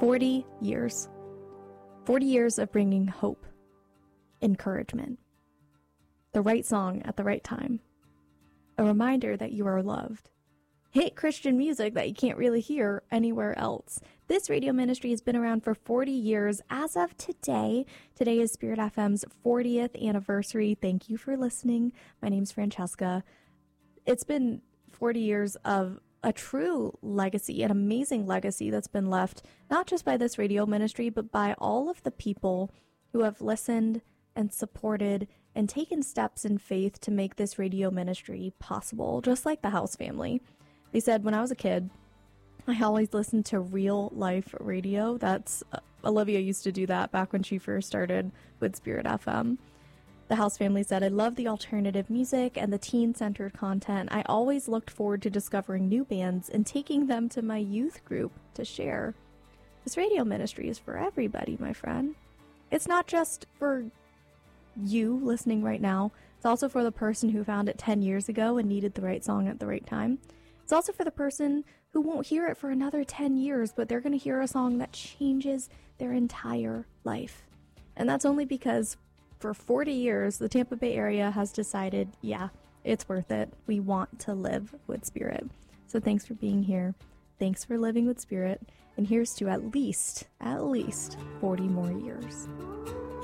40 years. 40 years of bringing hope, encouragement, the right song at the right time, a reminder that you are loved, hit Christian music that you can't really hear anywhere else. This radio ministry has been around for 40 years as of today. Today is Spirit FM's 40th anniversary. Thank you for listening. My name's Francesca. It's been 40 years of a true legacy, an amazing legacy that's been left not just by this radio ministry, but by all of the people who have listened and supported and taken steps in faith to make this radio ministry possible, just like the House family. They said, when I was a kid, I always listened to real life radio. Olivia used to do that back when she first started with Spirit FM. The House family said, I love the alternative music and the teen-centered content. I always looked forward to discovering new bands and taking them to my youth group to share. This radio ministry is for everybody, my friend. It's not just for you listening right now. It's also for the person who found it 10 years ago and needed the right song at the right time. It's also for the person who won't hear it for another 10 years, but they're going to hear a song that changes their entire life. And that's only because for 40 years, the Tampa Bay area has decided, yeah, it's worth it. We want to live with Spirit. So thanks for being here. Thanks for living with Spirit. And here's to at least 40 more years.